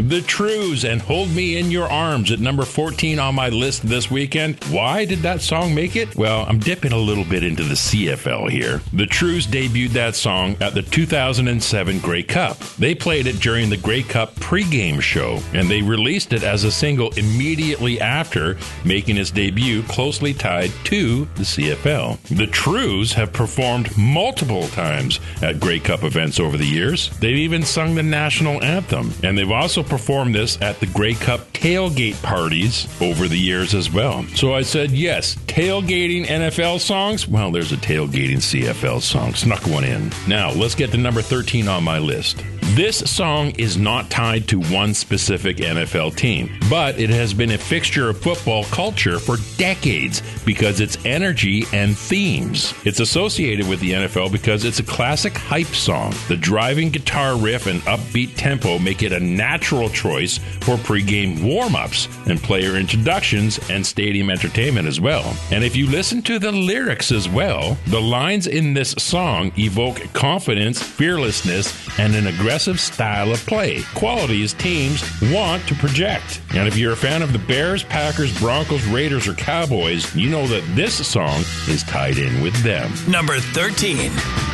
The Trews and Hold Me in Your Arms at number 14 on my list this weekend. Why did that song make it? Well, I'm dipping a little bit into the CFL here. The Trews debuted that song at the 2007 Grey Cup. They played it during the Grey Cup pregame show, and they released it as a single immediately after, making its debut closely tied to the CFL. The Trews have performed multiple times at Grey Cup events over the years. They've even sung the national anthem, and they've also performed this at the Grey Cup tailgate parties over the years as well. So I said, yes, tailgating NFL songs? Well, there's a tailgating CFL song. Snuck one in. Now, let's get to number 13 on my list. This song is not tied to one specific NFL team, but it has been a fixture of football culture for decades because its energy and themes. It's associated with the NFL because it's a classic hype song. The driving guitar riff and upbeat tempo make it a natural choice for pregame warm-ups and player introductions and stadium entertainment as well. And if you listen to the lyrics as well, the lines in this song evoke confidence, fearlessness, and an aggressive style of play, qualities teams want to project. And if you're a fan of the Bears, Packers, Broncos, Raiders, or Cowboys, you know that this song is tied in with them. Number 13.